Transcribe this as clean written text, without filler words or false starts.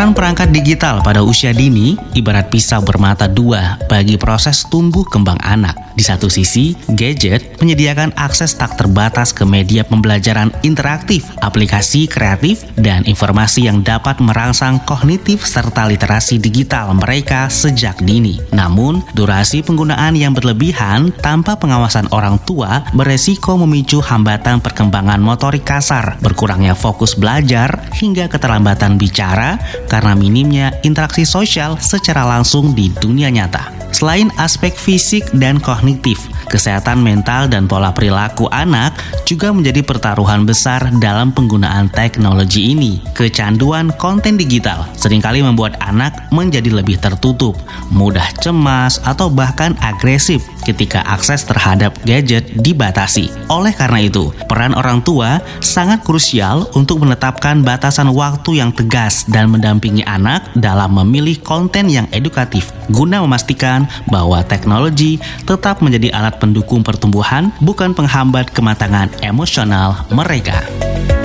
Peran perangkat digital pada usia dini ibarat pisau bermata dua bagi proses tumbuh kembang anak. Di satu sisi, gadget menyediakan akses tak terbatas ke media pembelajaran interaktif, aplikasi kreatif, dan informasi yang dapat merangsang kognitif serta literasi digital mereka sejak dini. Namun, durasi penggunaan yang berlebihan tanpa pengawasan orang tua beresiko memicu hambatan perkembangan motorik kasar, berkurangnya fokus belajar, hingga keterlambatan bicara karena minimnya interaksi sosial secara langsung di dunia nyata. Selain aspek fisik dan kognitif, kesehatan mental dan pola perilaku anak juga menjadi pertaruhan besar dalam penggunaan teknologi ini. Kecanduan konten digital seringkali membuat anak menjadi lebih tertutup, mudah cemas, atau bahkan agresif ketika akses terhadap gadget dibatasi. Oleh karena itu, peran orang tua sangat krusial untuk menetapkan batasan waktu yang tegas dan mendampingi anak dalam memilih konten yang edukatif, guna memastikan bahwa teknologi tetap menjadi alat pendukung pertumbuhan, bukan penghambat kematangan emosional mereka.